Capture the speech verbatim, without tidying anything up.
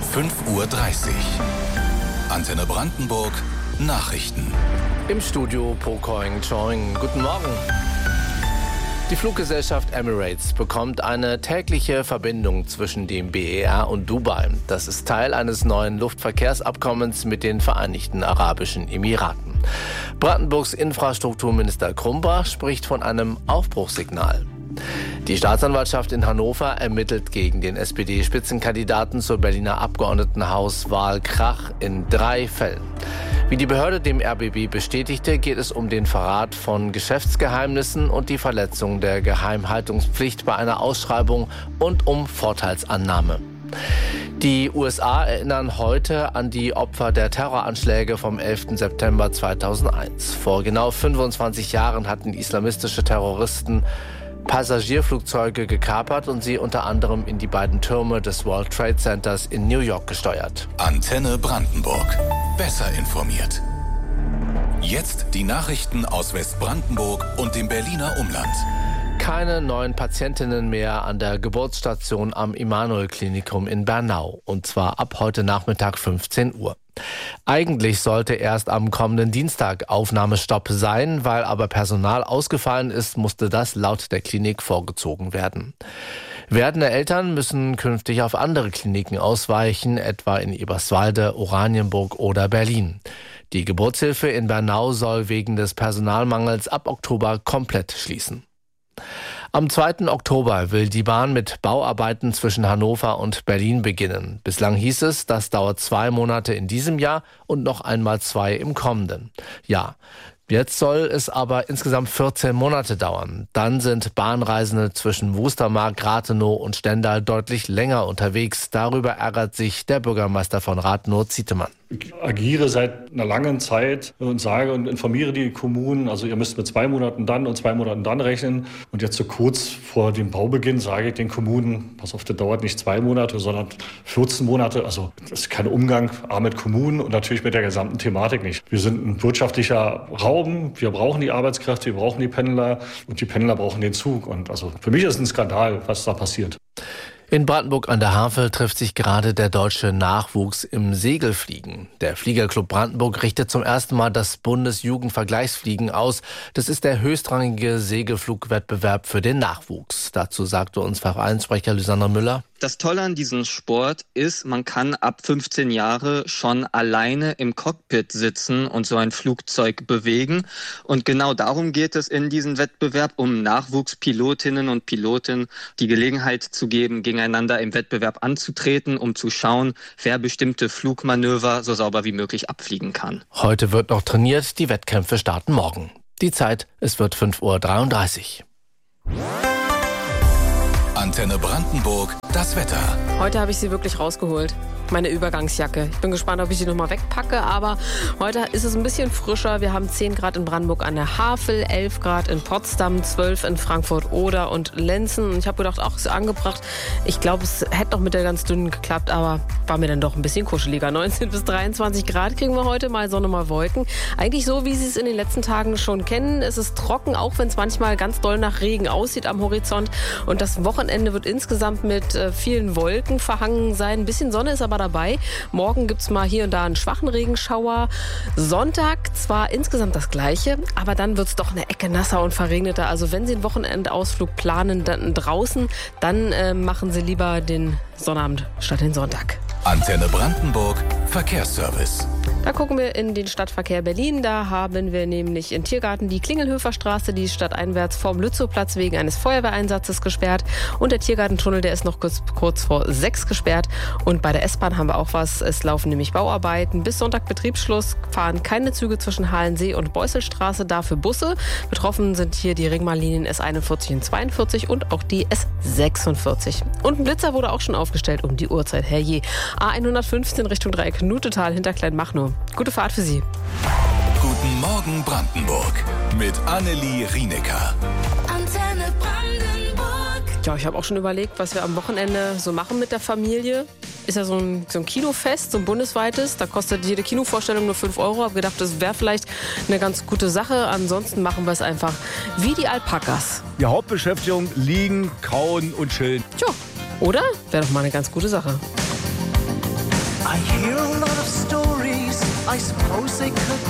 fünf Uhr dreißig. Antenne Brandenburg, Nachrichten. Im Studio Pokoing Choing. Guten Morgen. Die Fluggesellschaft Emirates bekommt eine tägliche Verbindung zwischen dem B E R und Dubai. Das ist Teil eines neuen Luftverkehrsabkommens mit den Vereinigten Arabischen Emiraten. Brandenburgs Infrastrukturminister Krumbach spricht von einem Aufbruchssignal. Die Staatsanwaltschaft in Hannover ermittelt gegen den S P D-Spitzenkandidaten zur Berliner Abgeordnetenhauswahl Krach in drei Fällen. Wie die Behörde dem R B B bestätigte, geht es um den Verrat von Geschäftsgeheimnissen und die Verletzung der Geheimhaltungspflicht bei einer Ausschreibung und um Vorteilsannahme. Die U S A erinnern heute an die Opfer der Terroranschläge vom elften September zweitausendeins. Vor genau fünfundzwanzig Jahren hatten islamistische Terroristen Passagierflugzeuge gekapert und sie unter anderem in die beiden Türme des World Trade Centers in New York gesteuert. Antenne Brandenburg. Besser informiert. Jetzt die Nachrichten aus Westbrandenburg und dem Berliner Umland. Keine neuen Patientinnen mehr an der Geburtsstation am Immanuel-Klinikum in Bernau. Und zwar ab heute Nachmittag fünfzehn Uhr. Eigentlich sollte erst am kommenden Dienstag Aufnahmestopp sein, weil aber Personal ausgefallen ist, musste das laut der Klinik vorgezogen werden. Werdende Eltern müssen künftig auf andere Kliniken ausweichen, etwa in Eberswalde, Oranienburg oder Berlin. Die Geburtshilfe in Bernau soll wegen des Personalmangels ab Oktober komplett schließen. Am zweiten Oktober will die Bahn mit Bauarbeiten zwischen Hannover und Berlin beginnen. Bislang hieß es, das dauert zwei Monate in diesem Jahr und noch einmal zwei im kommenden Jahr. Jetzt soll es aber insgesamt vierzehn Monate dauern. Dann sind Bahnreisende zwischen Wustermark, Rathenow und Stendal deutlich länger unterwegs. Darüber ärgert sich der Bürgermeister von Rathenow, Zietemann. Ich agiere seit einer langen Zeit und sage und informiere die Kommunen, also ihr müsst mit zwei Monaten dann und zwei Monaten dann rechnen. Und jetzt so kurz vor dem Baubeginn sage ich den Kommunen, pass auf, das dauert nicht zwei Monate, sondern vierzehn Monate. Also das ist kein Umgang A, mit Kommunen und natürlich mit der gesamten Thematik nicht. Wir sind ein wirtschaftlicher Raum, wir brauchen die Arbeitskräfte, wir brauchen die Pendler und die Pendler brauchen den Zug. Und also für mich ist es ein Skandal, was da passiert. In Brandenburg an der Havel trifft sich gerade der deutsche Nachwuchs im Segelfliegen. Der Fliegerclub Brandenburg richtet zum ersten Mal das Bundesjugendvergleichsfliegen aus. Das ist der höchstrangige Segelflugwettbewerb für den Nachwuchs. Dazu sagte uns Vereinssprecher Lysander Müller. Das Tolle an diesem Sport ist, man kann ab fünfzehn Jahre schon alleine im Cockpit sitzen und so ein Flugzeug bewegen. Und genau darum geht es in diesem Wettbewerb, um Nachwuchspilotinnen und Piloten die Gelegenheit zu geben, gegeneinander im Wettbewerb anzutreten, um zu schauen, wer bestimmte Flugmanöver so sauber wie möglich abfliegen kann. Heute wird noch trainiert, die Wettkämpfe starten morgen. Die Zeit, es wird fünf Uhr dreiunddreißig. Antenne Brandenburg, das Wetter. Heute habe ich sie wirklich rausgeholt, meine Übergangsjacke. Ich bin gespannt, ob ich sie nochmal wegpacke, aber heute ist es ein bisschen frischer. Wir haben zehn Grad in Brandenburg an der Havel, elf Grad in Potsdam, zwölf in Frankfurt-Oder und Lenzen. Und ich habe gedacht, ach, ist angebracht. Ich glaube, es hätte noch mit der ganz dünnen geklappt, aber war mir dann doch ein bisschen kuscheliger. neunzehn bis dreiundzwanzig Grad kriegen wir heute, mal Sonne, mal Wolken. Eigentlich so, wie Sie es in den letzten Tagen schon kennen. Es ist trocken, auch wenn es manchmal ganz doll nach Regen aussieht am Horizont. Und das Wochenende wird insgesamt mit äh, vielen Wolken verhangen sein. Ein bisschen Sonne ist aber dabei. Morgen gibt es mal hier und da einen schwachen Regenschauer. Sonntag zwar insgesamt das Gleiche, aber dann wird es doch eine Ecke nasser und verregneter. Also wenn Sie einen Wochenendausflug planen, dann draußen, dann äh, machen Sie lieber den Sonnabend statt den Sonntag. Antenne Brandenburg, Verkehrsservice. Da gucken wir in den Stadtverkehr Berlin. Da haben wir nämlich in Tiergarten die Klingelhöfer Straße, die stadteinwärts vom Lützowplatz wegen eines Feuerwehreinsatzes gesperrt. Und der Tiergartentunnel, der ist noch kurz, kurz vor sechs gesperrt. Und bei der S-Bahn haben wir auch was. Es laufen nämlich Bauarbeiten. Bis Sonntag Betriebsschluss fahren keine Züge zwischen Halensee und Beuselstraße, dafür Busse. Betroffen sind hier die Ringbahnlinien S einundvierzig und zweiundvierzig und auch die S sechsundvierzig. Und ein Blitzer wurde auch schon aufgestellt um die Uhrzeit. Herrje. A hundertfünfzehn Richtung Dreieck Nutetal hinter Kleinmachnow. Gute Fahrt für Sie. Guten Morgen Brandenburg mit Annelie Rienecker. Antenne Brandenburg. Ja, ich habe auch schon überlegt, was wir am Wochenende so machen mit der Familie. Ist ja so ein, so ein Kinofest, so ein bundesweites. Da kostet jede Kinovorstellung nur fünf Euro. Ich habe gedacht, das wäre vielleicht eine ganz gute Sache. Ansonsten machen wir es einfach wie die Alpakas. Die Hauptbeschäftigung: liegen, kauen und chillen. Tja, oder? Wäre doch mal eine ganz gute Sache. I hear a lot of stories, I suppose they could